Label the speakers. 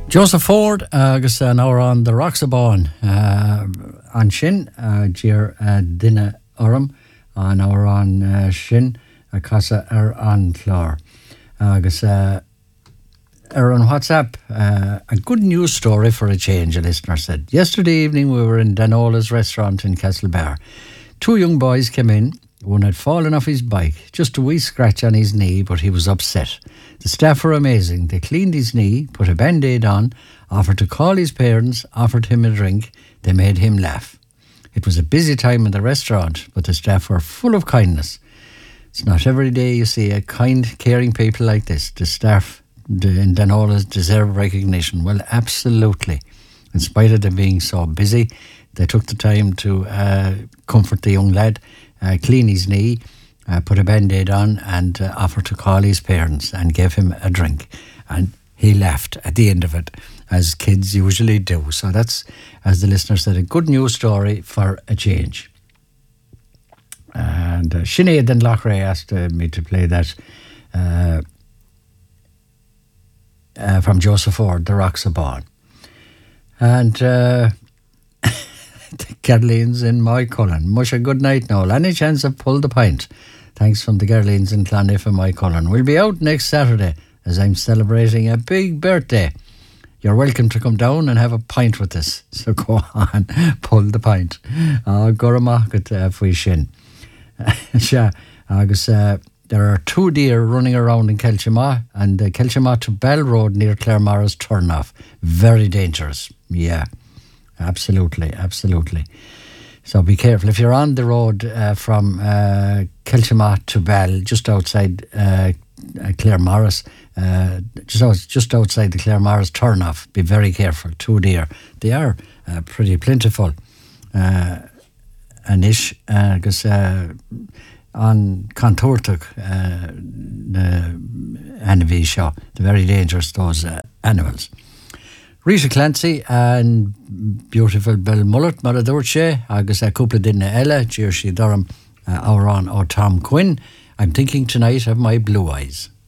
Speaker 1: Joseph Ford agus now on the Roxabon an sin Gir Dinne Orm now on sin Casa an Clár agus on WhatsApp a good news story for a change, a listener said. Yesterday evening we were in Danola's restaurant in Castlebar. Two young boys came in. One had fallen off his bike, just a wee scratch on his knee, but he was upset. The staff were amazing. They cleaned his knee, put a band-aid on, offered to call his parents, offered him a drink. They made him laugh. It was a busy time in the restaurant, but the staff were full of kindness. It's not every day you see a kind, caring people like this. The staff in Danola's deserve recognition. Well, absolutely. In spite of them being so busy, they took the time to comfort the young lad, clean his knee, put a band-aid on and offer to call his parents and give him a drink. And he laughed at the end of it, as kids usually do. So that's, as the listener said, a good news story for a change. And Sinead and Lochray asked me to play that from Joseph Ford, The Roxabon. And Carolines in Moycullen. Much a good night now. Any chance of pull the pint? Thanks from the Carolines in Clonif and Moycullen. We'll be out next Saturday as I'm celebrating a big birthday. You're welcome to come down and have a pint with us. So go on, pull the pint. Goramakit fwy shin. Agus there are two deer running around in Kelchima and Kelchima to Bell Road near Claremara's turnoff. Very dangerous. Yeah. Absolutely. So be careful. If you're on the road from Kelchima to Bell, just outside Claremorris, just outside the Claremorris turnoff, be very careful. Two deer. They are pretty plentiful. Anish, because on Contortuk, Anavi Shaw, they're very dangerous, those animals. Rita Clancy and beautiful Bill Mullet, Mara Dorche, agus a couple dinna Ella, Jersey Durham, Auron or Tom Quinn. I'm thinking tonight of my blue eyes.